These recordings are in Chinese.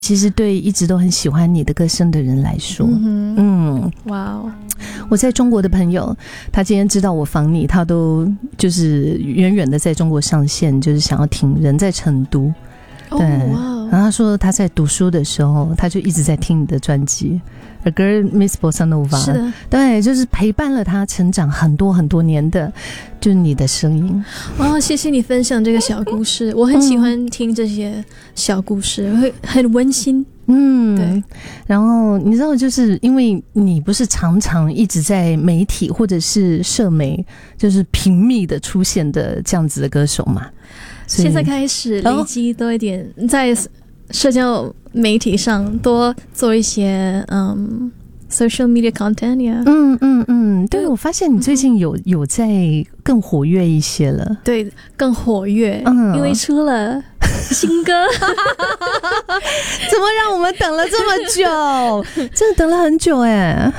其实对一直都很喜欢你的歌声的人来说， 哇哦！ 我在中国的朋友，他今天知道我访你，他都就是远远的在中国上线，就是想要听，人在成都。对，然后他说他在读书的时候，他就一直在听你的专辑。A Girl Miss Bossa Nova， 是的， 对，就是陪伴了他成长很多很多年的，就是你的声音。 哦，谢谢你分享这个小故事，我很喜欢听这些小故事，会很温馨。对。 然后你知道，就是因为你不是常常一直在媒体或者是社媒，就是频密的出现的这样子的歌手嘛？ 现在开始累积多一点，在社交媒体上多做一些social media content 呀。 对，我发现你最近有在更活跃一些了。 对，更活跃，因为出了新歌。 怎么让我们等了这么久？真的等了很久哎。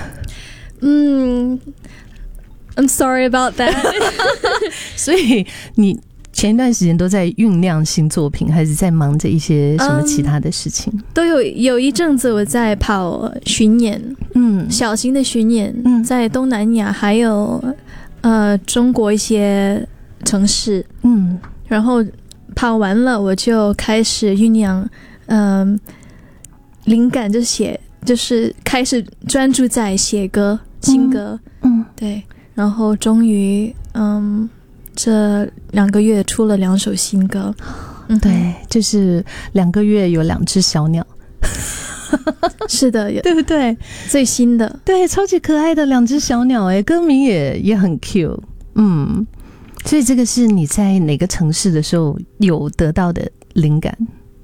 I'm sorry about that。 所以你前一段时间都在酝酿新作品，还是在忙着一些什么其他的事情？ 都有一阵子我在跑巡演，小型的巡演，在东南亚还有中国一些城市，然后跑完了我就开始酝酿，灵感就是开始专注在写歌，新歌，对，然后终于这2个月出了2首新歌。 对，就是2个月有2只小鸟。 是的， 对不对？ 最新的， 对，超级可爱的2只小鸟，歌名也很 cute。所以这个是你在哪个城市的时候有得到的灵感？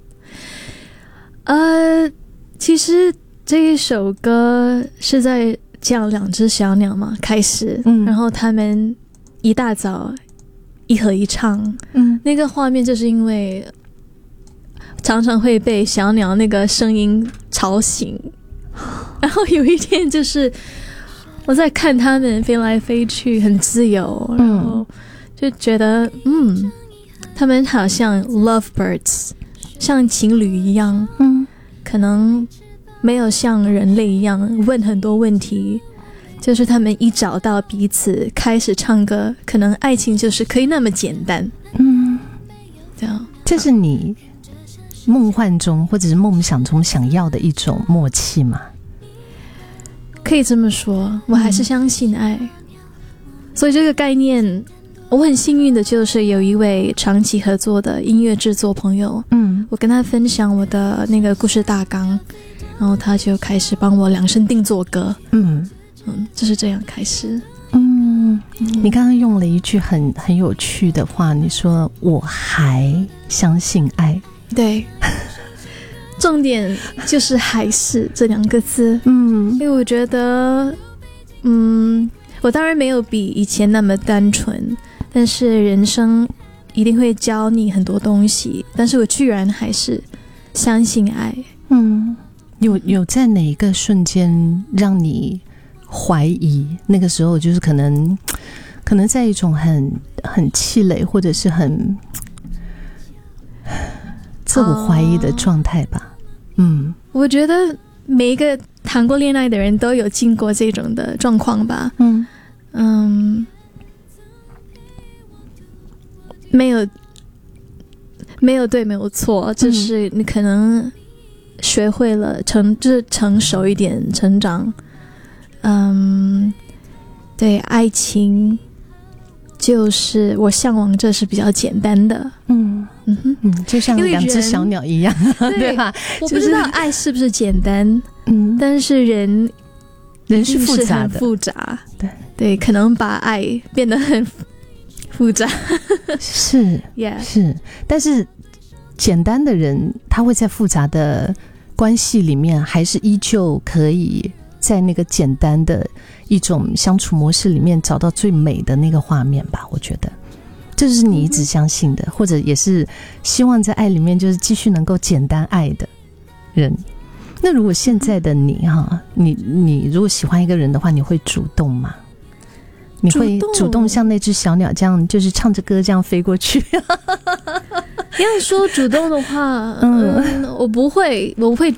其实这一首歌是在讲2只小鸟嘛，开始，然后他们一大早一合一唱，那个画面就是因为常常会被小鸟那个声音吵醒，然后有一天就是我在看他们飞来飞去很自由，然后就觉得他们好像 lovebirds， 像情侣一样，可能没有像人类一样问很多问题，就是他们一找到彼此开始唱歌，可能爱情就是可以那么简单。这样， 这是你梦幻中或者是梦想中想要的一种默契吗？ 可以这么说，我还是相信爱。所以这个概念，我很幸运的就是有一位长期合作的音乐制作朋友，我跟他分享我的那个故事大纲，然后他就开始帮我量身定做歌。就是这样开始。 你刚刚用了一句很有趣的话，你说我还相信爱。 对，重点就是还是这2个字。因为我觉得我当然没有比以前那么单纯，但是人生一定会教你很多东西，但是我居然还是相信爱。 有在哪一个瞬间让你怀疑？那个时候就是可能在一种很气馁或者是很自我怀疑的状态吧。 我觉得每一个谈过恋爱的人都有经过这种的状况吧。没有对，没有错，就是你可能学会了就是成熟一点，成长。对，爱情就是我向往这是比较简单的。 就像2只小鸟一样，对吧？ 我不知道爱是不是简单，但是人是复杂的，对，可能把爱变得很复杂。 是，是，但是简单的人，他会在复杂的关系里面，还是依旧可以在那个简单的一种相处模式里面找到最美的那个画面吧。我觉得这是你一直相信的，或者也是希望在爱里面就是继续能够简单爱的人。那如果现在的你你如果喜欢一个人的话，你会主动吗？你会主动像那只小鸟这样，就是唱着歌这样飞过去？ 要说主动的话，我不会